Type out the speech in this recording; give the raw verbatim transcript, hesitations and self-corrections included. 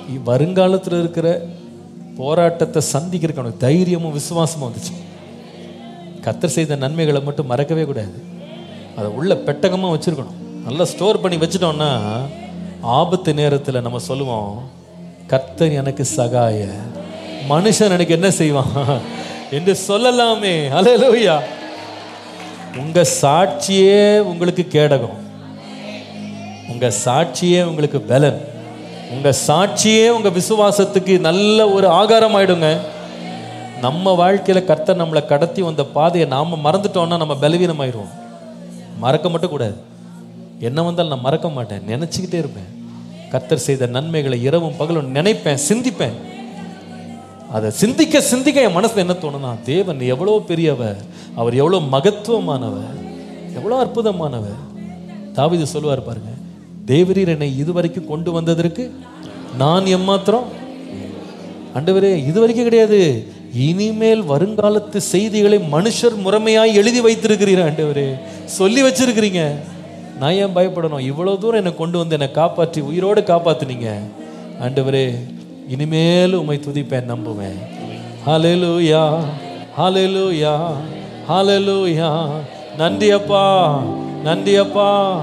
வருங்காலத்தில் இருக்கிற போராட்டத்தை சந்திக்கிறதுக்கு அவனுக்கு தைரியமும் விசுவாசமும் வந்துச்சு. கர்த்தர் செய்த நன்மைகளை மட்டும் மறக்கவே கூடாது. அதை உள்ள பெட்டகமாக வச்சுருக்கணும். நல்லா ஸ்டோர் பண்ணி வச்சுட்டோம்னா ஆபத்து நேரத்தில் நம்ம சொல்லுவோம், கர்த்தர் எனக்கு சகாய, மனுஷன் எனக்கு என்ன செய்வான் என்று சொல்லலாமே. அல்லேலூயா. உங்க சாட்சியே உங்களுக்கு கேடகம், உங்க சாட்சியே உங்களுக்கு பலன், உங்க சாட்சியே உங்க விசுவாசத்துக்கு நல்ல ஒரு ஆகாரம் ஆயிடுங்க. நம்ம வாழ்க்கையில கர்த்தர் நம்மளை கடத்தி வந்த பாதையை நாம மறந்துட்டோம்னா நம்ம பலவீனம் ஆயிடுவோம். மறக்க மட்டும் கூடாது. என்ன வந்தாலும் நான் மறக்க மாட்டேன், நினைச்சுக்கிட்டே இருப்பேன். கர்த்தர் செய்த நன்மைகளை இரவும் பகலும் நினைப்பேன், சிந்திப்பேன். அதை சிந்திக்க சிந்திக்க என் மனசுல என்ன தோணுனா, தேவன் எவ்வளோ பெரியவர், அவர் எவ்வளோ மகத்துவமானவர், எவ்வளோ அற்புதமானவர். தாவீது சொல்லுவார் பாருங்க, தேவரீர் என்னை இதுவரைக்கும் கொண்டு வந்ததற்கு நான் எம்மாத்திரம். ஆண்டவரே, இதுவரைக்கும் கிடையாது, இனிமேல் வருங்காலத்து செய்திகளை மனுஷர் முறைமையாய் எழுதி வைத்திருக்கிறீர். ஆண்டவரே, சொல்லி வச்சிருக்கிறீங்க. நான் ஏன் பயப்படணும்? இவ்வளவு தூரம் என்னை கொண்டு வந்து என்னை காப்பாற்றி உயிரோடு காப்பாத்துனீங்க. ஆண்டவரே, இனிமேல் உம்மை துதிப்பேன், நம்புவேன். ஹல்லேலூயா, ஹல்லேலூயா, ஹல்லேலூயா. நன்றி அப்பா, நன்றி அப்பா.